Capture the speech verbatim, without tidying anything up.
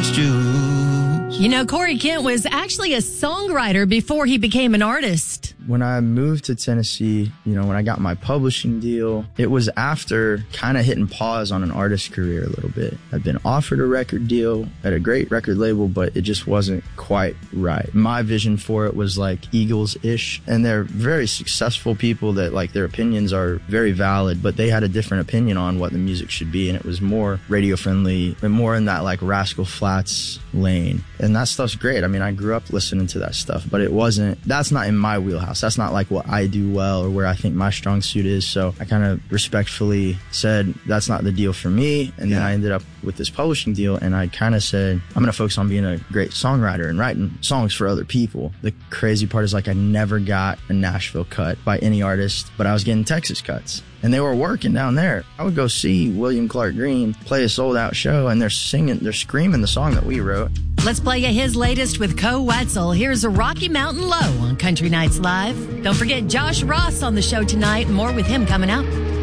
orange juice. You know, Corey Kent was actually a songwriter before he became an artist. When I moved to Tennessee, you know, when I got my publishing deal, it was after kind of hitting pause on an artist career a little bit. I'd been offered a record deal at a great record label, but it just wasn't quite right. My vision for it was like Eagles-ish, and they're very successful people that like their opinions are very valid, but they had a different opinion on what the music should be, and it was more radio friendly and more in that like Rascal Flatts lane. And that stuff's great. I mean, I grew up listening to that stuff, but it wasn't, that's not in my wheelhouse. That's not like what I do well or where I think my strong suit is. So I kind of respectfully said, that's not the deal for me. And yeah. then I ended up with this publishing deal, and I kind of said, I'm going to focus on being a great songwriter and writing songs for other people. The crazy part is like I never got a Nashville cut by any artist, but I was getting Texas cuts. And they were working down there. I would go see William Clark Green play a sold-out show, and they're singing, they're screaming the song that we wrote. Let's play you his latest with Co Wetzel. Here's a Rocky Mountain Low on Country Nights Live. Don't forget Josh Ross on the show tonight. More with him coming up.